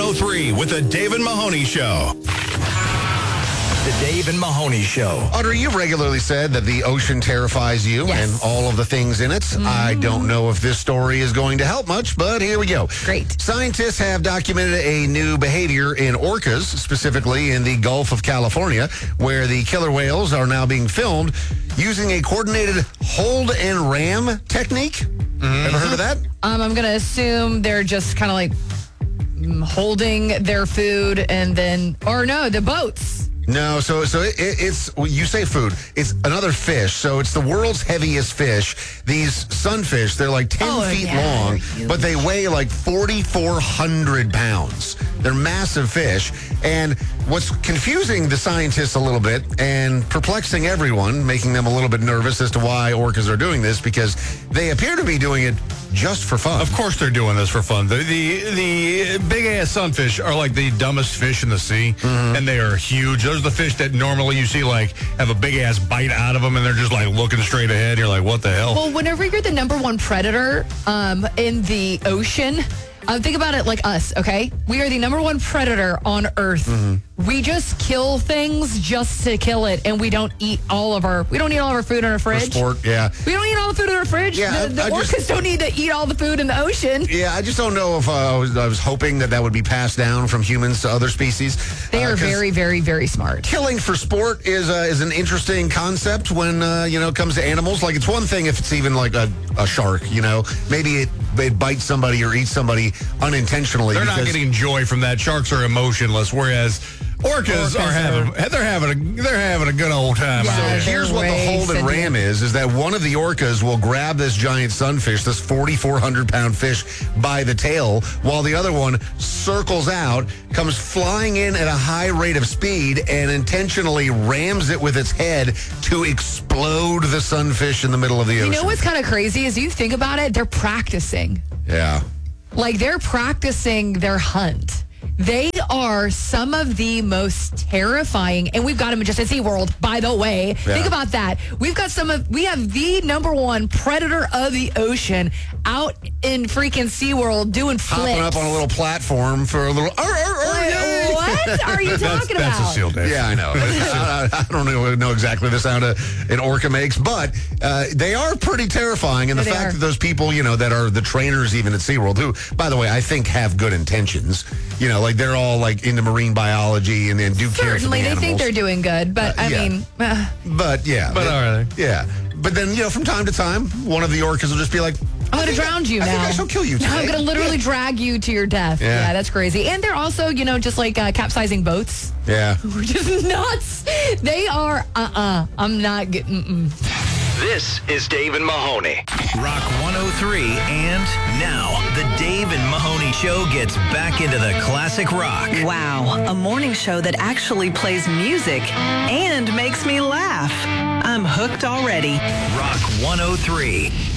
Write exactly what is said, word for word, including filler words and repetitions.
oh three with the Dave and Mahoney Show. The Dave and Mahoney Show. Audrey, you regularly said that the ocean terrifies you Yes. and all of the things in it. Mm. I don't know if this story is going to help much, but here we go. Great. Scientists have documented a new behavior in orcas, specifically in the Gulf of California, where the killer whales are now being filmed using a coordinated hold and ram technique. Mm-hmm. Ever heard of that? Um, I'm going to assume they're just kind of like mm, holding their food and then, or no, the boats. No, so so it, it's, well, you say food. It's another fish. So it's the world's heaviest fish. These sunfish, they're like ten Oh, feet yeah, long, they're huge. but they weigh like forty-four hundred pounds. They're massive fish. And what's confusing the scientists a little bit and perplexing everyone, making them a little bit nervous as to why orcas are doing this, because they appear to be doing it just for fun. Of course they're doing this for fun. The the, the big-ass sunfish are like the dumbest fish in the sea, mm-hmm. and they are huge. Those are the fish that normally you see like have a big-ass bite out of them, and they're just like looking straight ahead. You're like, what the hell? Well, whenever you're the number one predator um, in the ocean, um, think about it like us, okay? We are the number one predator on Earth. Mm-hmm. We just kill things just to kill it, and we don't eat all of our we don't eat all of our food in our fridge. For sport, yeah. We don't eat all the food in our fridge. Yeah, the the I- I orcas just- don't need to eat all the food in the ocean. Yeah, I just don't know if uh, I, was, I was hoping that that would be passed down from humans to other species. They Uh, are 'cause very, very, very smart. Killing for sport is uh, is an interesting concept when uh, you know it comes to animals. Like, it's one thing if it's even like a, a shark, you know, maybe it, it bites somebody or eats somebody unintentionally. They're not because- getting joy from that. Sharks are emotionless, whereas orcas, Orcas are having are- they're having a they're having a good old time. Yeah, out So there. here's what the way hold and sentient. ram is, is that one of the orcas will grab this giant sunfish, this forty-four hundred pound fish, by the tail, while the other one circles out, comes flying in at a high rate of speed, and intentionally rams it with its head to explode the sunfish in the middle of the You ocean. know what's kind of crazy is you think about it, they're practicing. Yeah. Like, they're practicing their hunt. They are some of the most terrifying, and we've got them just at SeaWorld, by the way. Yeah. Think about that. We've got some of, we have the number one predator of the ocean out in freaking SeaWorld doing flips. Hopping up on a little platform for a little... Arr, arr, arr, Like, yay! what are you That's, talking that's a about? seal day. Yeah, I know. I, I don't know, know exactly the sound a, an orca makes, but uh, they are pretty terrifying. And the They fact are. that those people, you know, that are the trainers even at SeaWorld, who, by the way, I think have good intentions, you know, like they're all like into marine biology and then do care for the Certainly, they animals. think they're doing good, but Uh, I yeah. mean, uh, But yeah. But are they? Yeah. But then, you know, from time to time, one of the orcas will just be like, I'm going to I think I- drown you I now. think I shall kill you No, I'm today. going to literally Yeah. drag you to your death. Yeah. Yeah. That's crazy. And they're also, you know, just like uh, capsizing boats. Yeah. Which is nuts. They are, uh-uh. I'm not getting, mm-mm. This is Dave and Mahoney. Rock one oh three, and now the Dave and Mahoney Show gets back into the classic rock. Wow, a morning show that actually plays music and makes me laugh. I'm hooked already. Rock one oh three.